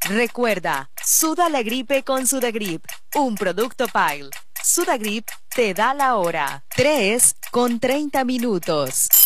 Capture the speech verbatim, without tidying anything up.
Recuerda, suda la gripe con Sudagrip, un producto Pile. Sudagrip te da la hora. tres con treinta minutos.